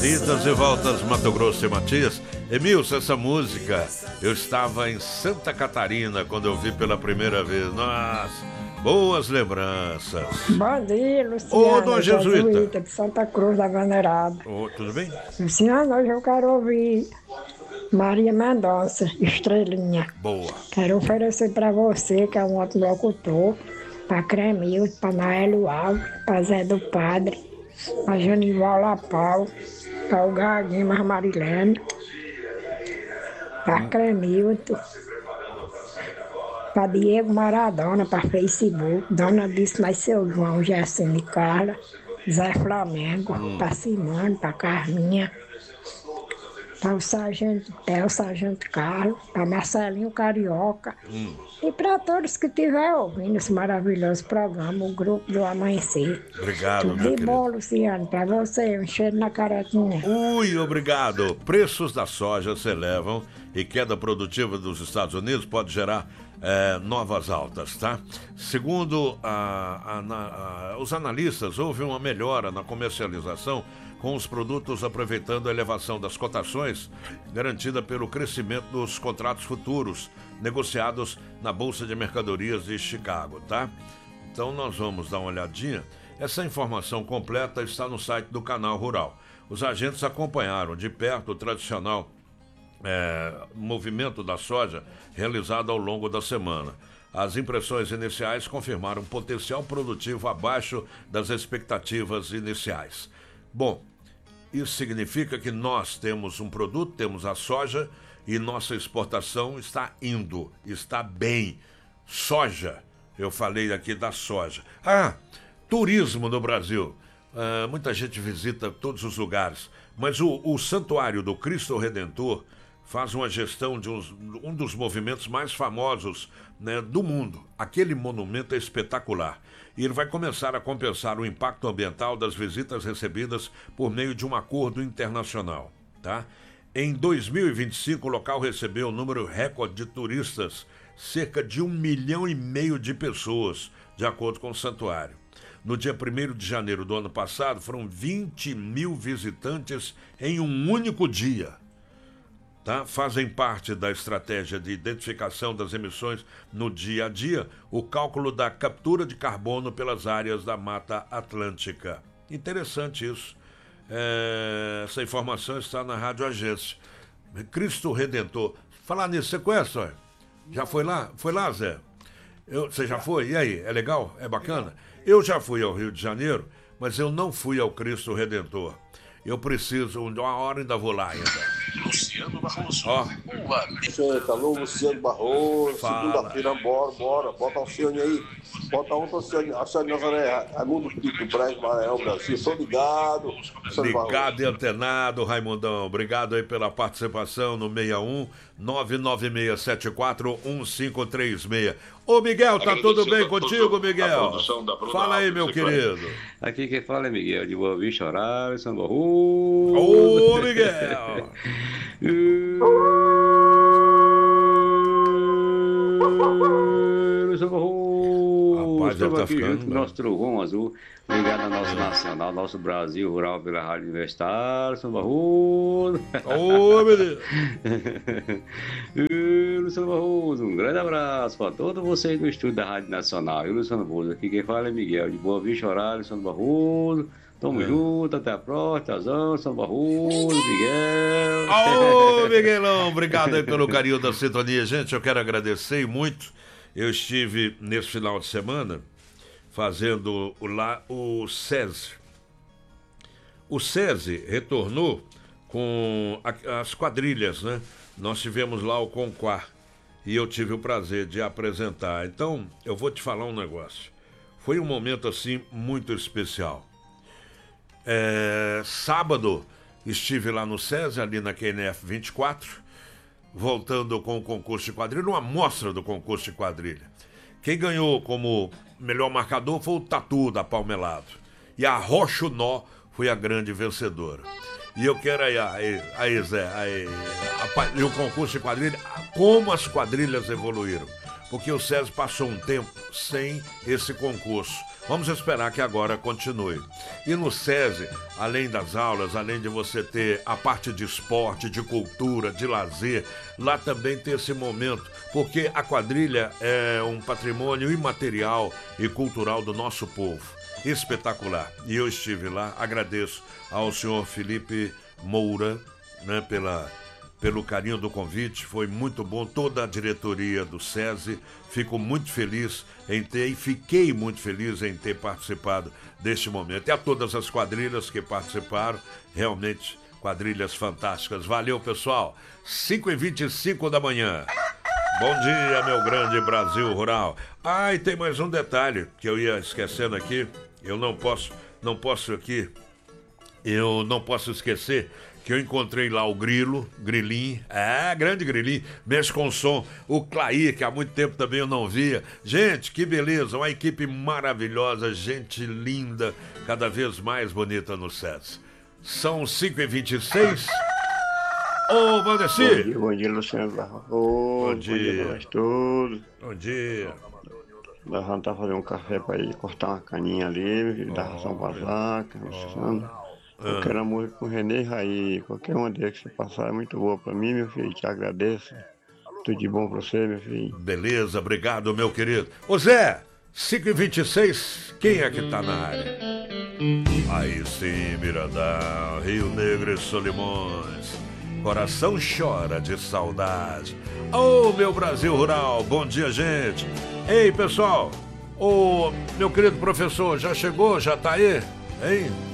Idas e voltas, Mato Grosso e Matias. Emilson, essa música, eu estava em Santa Catarina quando eu vi pela primeira vez. Nossa, boas lembranças. Bom dia, Luciano. Ô, dona Jesuíta. De Santa Cruz da Venerada. Ô, tudo bem? Luciano, hoje eu quero ouvir Maria Mendonça, Estrelinha. Boa. Quero oferecer para você, que é um outro locutor, para Cremildo, para Naélio Alves, para Zé do Padre, para Janival Lapau, para o Gaguinho Marilene, para Cremildo, para Diego Maradona, para Facebook, Dona Disse, mas seu João, Gerson e Carla, Zé Flamengo, para Simone, para Carminha, para o Sargento Té, o Sargento Carlos, para Marcelinho Carioca e para todos que estiverem ouvindo esse maravilhoso programa, o Grupo do Amanhecer. Obrigado, Tudo meu de bom, querido. Luciano, para você, um cheiro na carequinha. Ui, obrigado. Preços da soja se elevam e queda produtiva dos Estados Unidos pode gerar novas altas, tá? Segundo os analistas, houve uma melhora na comercialização com os produtos aproveitando a elevação das cotações garantida pelo crescimento dos contratos futuros negociados na Bolsa de Mercadorias de Chicago, tá? Então nós vamos dar uma olhadinha. Essa informação completa está no site do Canal Rural. Os agentes acompanharam de perto o tradicional movimento da soja realizado ao longo da semana. As impressões iniciais confirmaram um potencial produtivo abaixo das expectativas iniciais. Bom, isso significa que nós temos um produto, temos a soja e nossa exportação está indo, está bem. Soja, eu falei aqui da soja. Turismo no Brasil. Muita gente visita todos os lugares, mas o Santuário do Cristo Redentor faz uma gestão de um dos movimentos mais famosos, né, do mundo. Aquele monumento é espetacular. E ele vai começar a compensar o impacto ambiental das visitas recebidas por meio de um acordo internacional, tá? Em 2025, o local recebeu um número recorde de turistas, cerca de 1,5 milhão de pessoas, de acordo com o santuário. No dia 1º de janeiro do ano passado, foram 20 mil visitantes em um único dia. Tá? Fazem parte da estratégia de identificação das emissões no dia a dia o cálculo da captura de carbono pelas áreas da Mata Atlântica. Interessante isso. Essa informação está na Rádio Agência. Cristo Redentor. Falar nisso, você conhece, olha? Já foi lá? Foi lá, Zé? Você já foi? E aí, é legal? É bacana? Eu já fui ao Rio de Janeiro, mas eu não fui ao Cristo Redentor. Eu preciso, uma hora ainda vou lá ainda. Luciano Barroso. Ó. Gente, alô, Luciano Barroso. Fala. Segunda-feira, bora. Bota o Alcione aí. Bota outra Alcione Nazaré. Raimundo Pinto, Brejo, Maranhão, Brasil. Sou ligado. Ligado e antenado, Raimundão. Obrigado aí pela participação no 61 996741536. Ô, Miguel, tá tudo bem contigo, Miguel? Fala aí, meu querido. Aqui quem fala é Miguel, de Boa Vista, Horário, São Barroso. Ô, Miguel! São Barroso. Rapaz, Estamos tá aqui ficando, junto com o nosso trovão azul, ligado ao nosso nacional, nosso Brasil Rural pela Rádio Universitária, São Barroso. Ô, meu Deus! Luciano Barroso, um grande abraço para todos vocês do estúdio da Rádio Nacional. E o Luciano Barroso, aqui quem fala é Miguel, de Boa Vista, Horário, Luciano Barroso. Tamo junto, até a próxima, Tazão, São Barroso, Miguel. Ô, Miguelão, obrigado aí pelo carinho da sintonia. Gente, eu quero agradecer muito. Eu estive nesse final de semana fazendo lá o SESI. O SESI retornou com as quadrilhas, né? Nós tivemos lá o Conquar e eu tive o prazer de apresentar. Então, eu vou te falar um negócio. Foi um momento, assim, muito especial. Sábado, estive lá no SESI, ali na QNF 24, voltando com o concurso de quadrilha, uma amostra do concurso de quadrilha. Quem ganhou como melhor marcador foi o Tatu, da Palmelado. E a Rocha Nó foi a grande vencedora. E eu quero aí Zé, e o concurso de quadrilha, como as quadrilhas evoluíram. Porque o SESI passou um tempo sem esse concurso. Vamos esperar que agora continue. E no SESI, além das aulas, além de você ter a parte de esporte, de cultura, de lazer, lá também tem esse momento, porque a quadrilha é um patrimônio imaterial e cultural do nosso povo. Espetacular. E eu estive lá, agradeço ao senhor Felipe Moura, né, pelo carinho do convite, foi muito bom, toda a diretoria do SESI, fico muito feliz em ter, e fiquei muito feliz em ter participado deste momento. E a todas as quadrilhas que participaram, realmente quadrilhas fantásticas. Valeu, pessoal. 5h25 da manhã. Bom dia, meu grande Brasil Rural. E tem mais um detalhe que eu ia esquecendo aqui, eu não posso esquecer que eu encontrei lá o Grilinho, grande Grilinho, mexe com som, o Clair, que há muito tempo também eu não via. Gente, que beleza, uma equipe maravilhosa, gente linda, cada vez mais bonita no SESI. São 5h26. Ô, Valdeci! Bom dia, Luciano Barroso. Bom dia. Bom dia pra nós todos. Bom dia. Nós vamos fazer um café pra ir cortar uma caninha ali, meu filho, dar ração pra vaca, Luciano. Eu quero a música com o Renê e Raí, qualquer uma deles que você passar é muito boa pra mim, meu filho, te agradeço. Tudo de bom pra você, meu filho. Beleza, obrigado, meu querido. Ô Zé, 5h26, quem é que tá na área? Aí sim, Mirandão, Rio Negro e Solimões. Coração chora de saudade. Ô, meu Brasil Rural, bom dia, gente. Ei, pessoal, ô, meu querido professor, já chegou? Já tá aí? Hein?